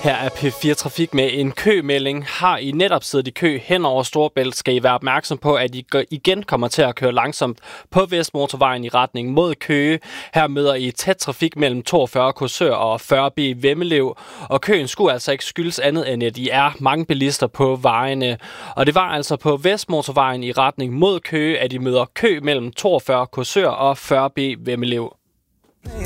Her er P4 Trafik med en kømelding. Har I netop siddet i kø hen over Storebælt, skal I være opmærksom på, at I igen kommer til at køre langsomt på Vestmotorvejen i retning mod Køge. Her møder I tæt trafik mellem 42 Korsør og 40B Vemmelev. Og køen skulle altså ikke skyldes andet end, at I er mange bilister på vejene. Og det var altså på Vestmotorvejen i retning mod Køge, at I møder kø mellem 42 Korsør og 40B Vemmelev.